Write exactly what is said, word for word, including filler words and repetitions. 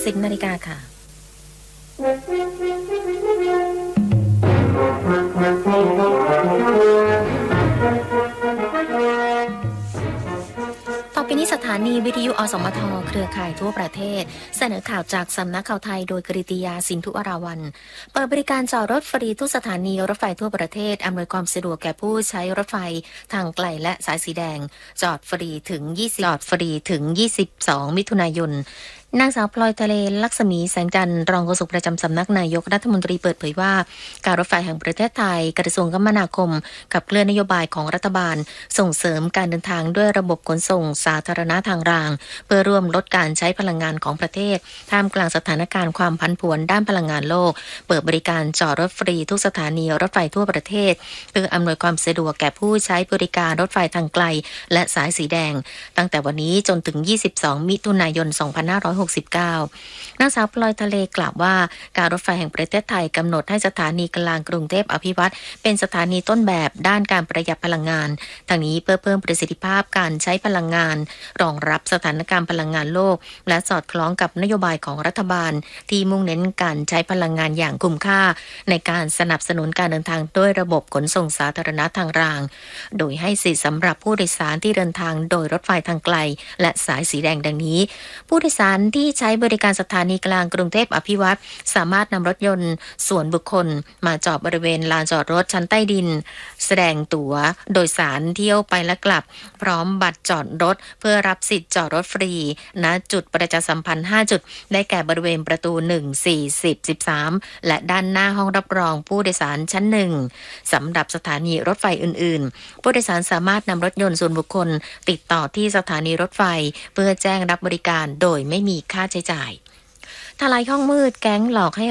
สิบนาฬิกาค่ะต่อไปนี้สถานีวิทยุอสมทเครือข่ายทั่วประเทศเสนอข่าวจากสำนักข่าวไทยโดยกฤติยาสินธุอราวัลย์เปิดบริการจอดรถฟรีทุกสถานีรถไฟทั่วประเทศอำนวยความสะดวกแก่ผู้ใช้รถไฟทางไกลและสายสีแดงจอดฟรีถึงยี่สิบจอดฟรีถึงยี่สิบสองมิถุนายนนางสาวพลอยทะเลลักษมีแสงจันทร์รองโฆษกประจำสำนักนายกรัฐมนตรีเปิดเผยว่าการรถไฟแห่งประเทศไทยกระทรวงคมนาคมขับเคลื่อนนโยบายของรัฐบาลส่งเสริมการเดินทางด้วยระบบขนส่งสาธารณะทางรางเพื่อร่วมลดการใช้พลังงานของประเทศท่ามกลางสถานการณ์ความผันผวนด้านพลังงานโลกเปิดบริการจอดรถฟรีทุกสถานีรถไฟทั่วประเทศเพื่ออำนวยความสะดวกแก่ผู้ใช้บริการรถไฟทางไกลและสายสีแดงตั้งแต่วันนี้จนถึงยี่สิบสองมิถุนายนสองพันห้าร้อยหกสิบเก้านางสาวพลอยทะเลกล่าวว่าการรถไฟแห่งประเทศไทยกำหนดให้สถานีกลางกรุงเทพอภิวัตรเป็นสถานีต้นแบบด้านการประหยัดพลังงานทางนี้เพื่อเพิ่มประสิทธิภาพการใช้พลังงานรองรับสถานการณ์พลังงานโลกและสอดคล้องกับนโยบายของรัฐบาลที่มุ่งเน้นการใช้พลังงานอย่างคุ้มค่าในการสนับสนุนการเดินทางด้วยระบบขนส่งสาธารณะทางรางโดยให้สิทธิสำหรับผู้โดยสารที่เดินทางโดยรถไฟทางไกลและสายสีแดงดังนี้ผู้โดยสารที่ใช้บริการสถานีกลางกรุงเทพอภิวัตรสามารถนำรถยนต์ส่วนบุคคลมาจอดบริเวณลานจอดรถชั้นใต้ดินแสดงตั๋วโดยสารเที่ยวไปและกลับพร้อมบัตรจอดรถเพื่อรับสิทธิ์จอดรถฟรีณจุดประชาสัมพันธ์ห้าจุดได้แก่บริเวณประตูหนึ่ง สี่ สิบ สิบสามและด้านหน้าห้องรับรองผู้โดยสารชั้นหนึ่งสำหรับสถานีรถไฟอื่นๆผู้โดยสารสามารถนำรถยนต์ส่วนบุคคลติดต่อที่สถานีรถไฟเพื่อแจ้งรับบริการโดยไม่มีค่าใช้จ่ายทลายห้องมืดแก๊งหลอกให้